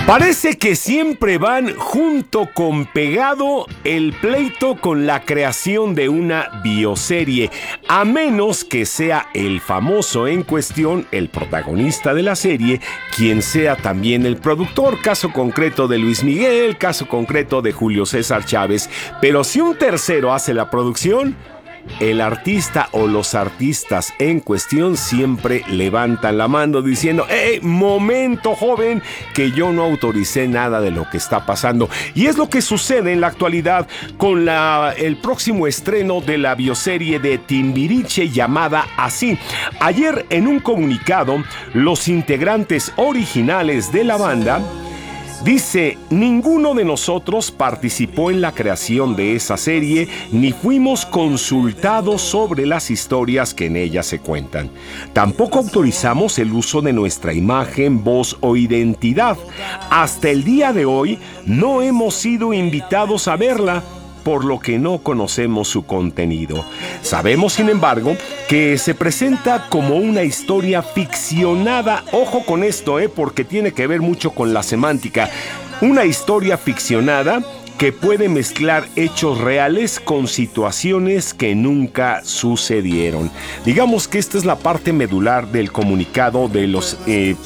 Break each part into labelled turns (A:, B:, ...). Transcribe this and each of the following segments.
A: Parece que siempre van junto con pegado el pleito con la creación de una bioserie, a menos que sea el famoso en cuestión, el protagonista de la serie, quien sea también el productor, caso concreto de Luis Miguel, caso concreto de Julio César Chávez. Pero si un tercero hace la producción, el artista o los artistas en cuestión siempre levantan la mano diciendo: ¡Hey, momento, joven! Que yo no autoricé nada de lo que está pasando. Y es lo que sucede en la actualidad con el próximo estreno de la bioserie de Timbiriche llamada así. Ayer, en un comunicado, los integrantes originales de la banda dice: ninguno de nosotros participó en la creación de esa serie ni fuimos consultados sobre las historias que en ella se cuentan. Tampoco autorizamos el uso de nuestra imagen, voz o identidad. Hasta el día de hoy no hemos sido invitados a verla, por lo que no conocemos su contenido. Sabemos, sin embargo, que se presenta como una historia ficcionada. Ojo con esto, porque tiene que ver mucho con la semántica. Una historia ficcionada que puede mezclar hechos reales con situaciones que nunca sucedieron. Digamos que esta es la parte medular del comunicado de los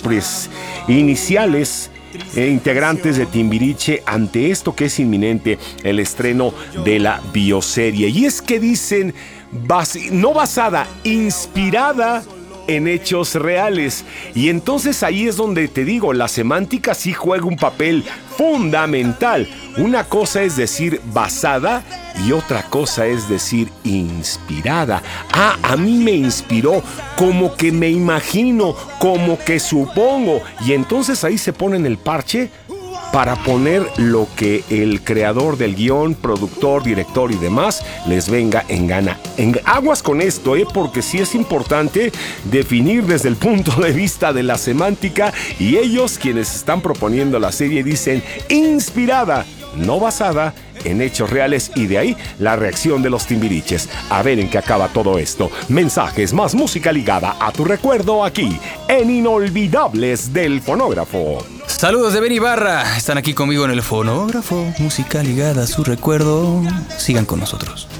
A: iniciales integrantes de Timbiriche ante esto que es inminente, el estreno de la bioserie. Y es que dicen no basada, inspirada en hechos reales. Y entonces ahí es donde te digo, la semántica sí juega un papel fundamental. Una cosa es decir basada y otra cosa es decir inspirada. A mí me inspiró, como que me imagino, como que supongo. Y entonces ahí se ponen el parche para poner lo que el creador del guión, productor, director y demás les venga en gana. Aguas con esto, porque sí es importante definir desde el punto de vista de la semántica, y ellos, quienes están proponiendo la serie, dicen inspirada, no basada en hechos reales, y de ahí la reacción de los Timbiriches. A ver en qué acaba todo esto. Mensajes, más música ligada a tu recuerdo aquí en Inolvidables del Fonógrafo.
B: Saludos de Ben Ibarra, están aquí conmigo en el Fonógrafo, música ligada a su recuerdo. Sigan con nosotros.